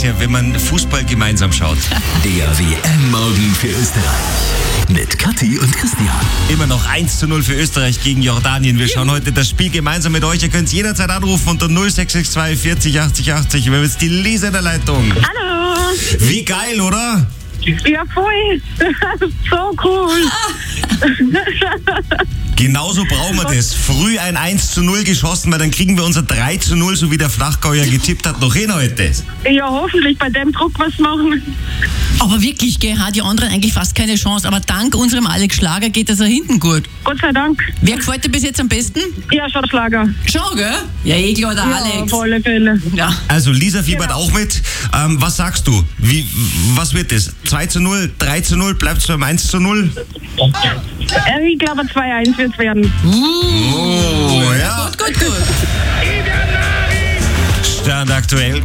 ja, wenn man Fußball gemeinsam schaut. Der WM-Morgen für Österreich. Mit Kathi und Christian. Immer noch 1:0 für Österreich gegen Jordanien. Wir schauen heute das Spiel gemeinsam mit euch. Ihr könnt es jederzeit anrufen unter 0662 40 80 80. Wir haben jetzt die Lisa in der Leitung. Hallo. Wie geil, oder? Ja, voll. So cool. Genauso brauchen wir das. Früh ein 1:0 geschossen, weil dann kriegen wir unser 3:0, so wie der Flachgauer getippt hat, noch hin heute. Ja, hoffentlich bei dem Druck was machen. Aber wirklich, gell, hat die anderen eigentlich fast keine Chance. Aber dank unserem Alex Schlager geht es ja hinten gut. Gott sei Dank. Wer gefällt dir bis jetzt am besten? Ja, schon Schlager. Schon, gell? Ja, klar, der Ja, Alex. auf alle Fälle. Ja. Also Lisa fiebert auch mit. Was sagst du? Was wird das? 2:0, 3:0, bleibt es beim 1:0? Ich glaube, 2-1 wird es werden. Oh, ja. Gut. Stand aktuell.